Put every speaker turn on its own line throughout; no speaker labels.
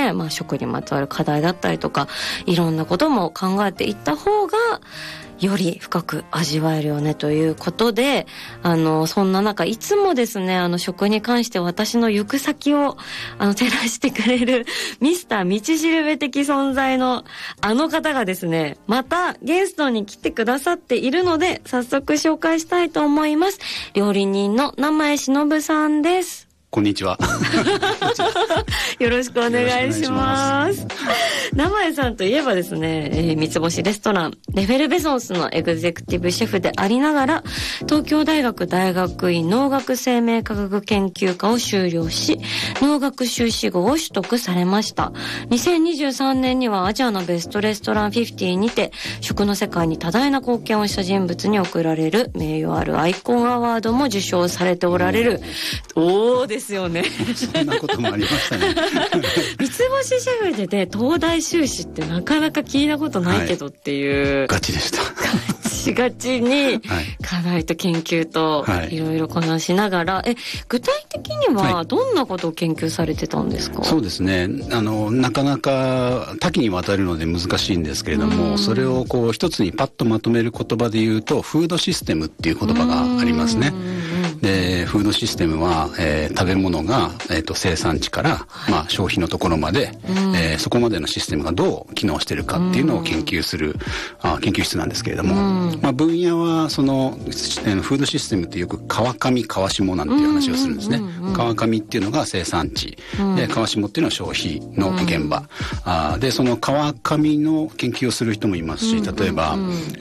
ね、食にまつわる課題だったりとかいろんなことも考えていった方がより深く味わえるよねということで、そんな中いつもですね、食に関して私の行く先を照らしてくれるミスター道しるべ的存在の方がですね、またゲストに来てくださっているので、早速紹介したいと思います。料理人の生江忍さんです。
こんにちは。
よろしくお願いします。生江さんといえばですね、三つ星レストランレフェルベソンスのエグゼクティブシェフでありながら、東京大学大学院農学生命科学研究科を修了し、農学修士号を取得されました。2023年にはアジアのベストレストラン50にて食の世界に多大な貢献をした人物に贈られる名誉あるアイコンアワードも受賞されておられる。おーですよね。
そんなこともありましたね。
三つ星シェフでね、東大修士ってなかなか聞いたことないけどっていう、
ガチでした。
ガチに課題と研究といろいろこなしながら、具体的にはどんなことを研究されてたんですか？
そうですね、なかなか多岐にわたるので難しいんですけれども、それをこう一つにパッとまとめる言葉で言うと、フードシステムっていう言葉がありますね。で、フードシステムは、食べ物が、生産地から、消費のところまで、そこまでのシステムがどう機能しているかっていうのを研究する研究室なんですけれども、分野はその、フードシステムってよく川上川下なんていう話をするんですね。川上っていうのが生産地、で川下っていうのは消費の現場、でその川上の研究をする人もいますし、例えば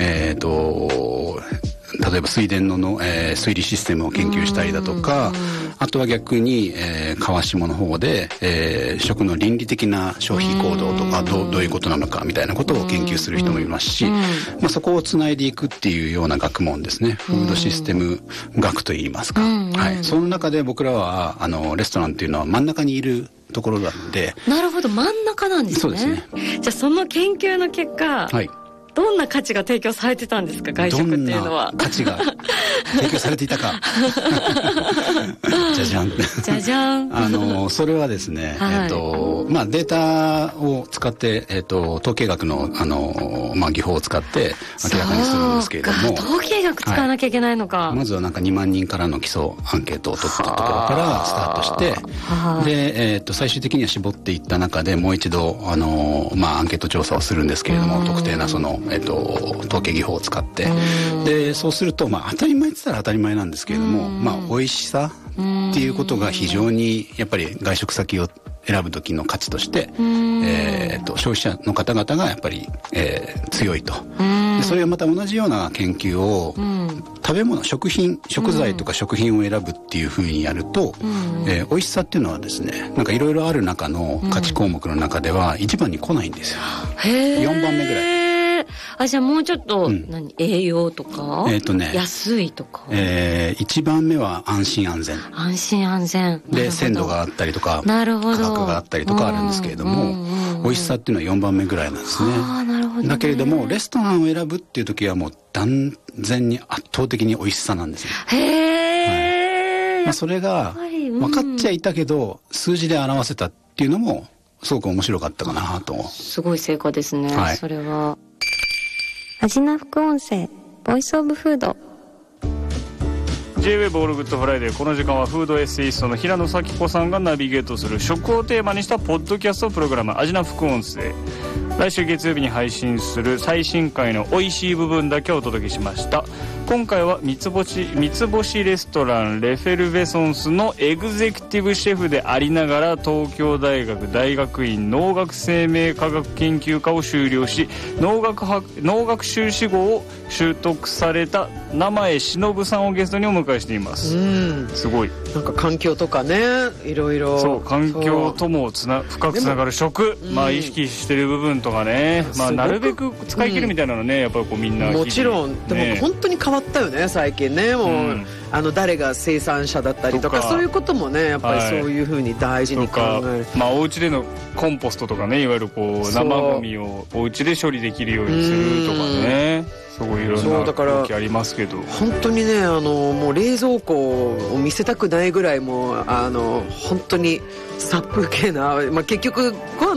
水田の、水利システムを研究したりだとか、あとは逆に、川下の方で、食の倫理的な消費行動とかどういうことなのかみたいなことを研究する人もいますし、そこをつないでいくっていうような学問ですね。フードシステム学といいますか、その中で僕らはレストランっていうのは真ん中にいるところなので。
なるほど、真ん中なんですね。
そうですね。
じゃあその研究の結果、どんな価値が提供されてたんですか、外食っていうのは。
どんな価値が提供されていたか。じゃじゃん。
じゃじゃん。
それはですね、データを使って、統計学の、技法を使って明らかにするんですけれども。
統計学使わなきゃいけないのか。
まずは2万人からの基礎アンケートを取ったところからスタートして、で、最終的には絞っていった中でもう一度、アンケート調査をするんですけれども、特定なその、統計技法を使って、でそうすると、当たり前って言ったら当たり前なんですけれども、美味しさっていうことが非常にやっぱり外食先を選ぶ時の価値として、消費者の方々がやっぱり、強いと。でそれはまた同じような研究を、食べ物食材とか食品を選ぶっていうふうにやると、美味しさっていうのはですね、いろいろある中の価値項目の中では一番に来ないんですよ。4番目ぐらい。
じゃあもうちょっと、栄養とか、安いとか、
1番目は安心安全。
安心安全
で鮮度があったりとか、
なるほど、
価格があったりとかあるんですけれども、美味しさっていうのは4番目ぐらいなんですね。
なるほどね。
だけれどもレストランを選ぶっていう時はもう断然に圧倒的に美味しさなんですよ。それが分かっちゃいたけど数字で表せたっていうのもすごく面白かったかなと。
すごい成果ですね、それは。味な副音声ボイスオブフード。
J-WAVE オールグッドフライデー。この時間はフードエッセイストの平野咲子さんがナビゲートする食をテーマにしたポッドキャストプログラム、味な副音声。来週月曜日に配信する最新回の美味しい部分だけお届けしました。今回は三つ星レストランレフェルベソンスのエグゼクティブシェフでありながら、東京大学大学院農学生命科学研究科を修了し、農学修士号を取得された生江忍さんをゲストにお迎えしています。すごい。
環境とかね、いろいろ。
そう、環境とも深くつながる食、意識してる部分とかね、なるべく使い切るみたいなのね、やっぱりみんな、
もちろん。でも本当に変わったよね、最近ね。もう、誰が生産者だったりとか、そういうこともね、やっぱりそういうふうに大事に考える。
お家でのコンポストとかね、いわゆる生ゴミをお家で処理できるようにするとかね、そういういろんな動きありますけど、
本当にね、もう冷蔵庫を見せたくないぐらい、もう本当に殺風景な、結局ご飯